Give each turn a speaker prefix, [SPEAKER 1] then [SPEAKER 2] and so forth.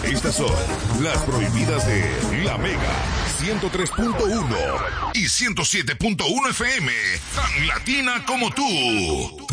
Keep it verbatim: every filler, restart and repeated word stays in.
[SPEAKER 1] Estas son las prohibidas de La Mega ciento tres punto uno y ciento siete punto uno F M, tan latina como tú.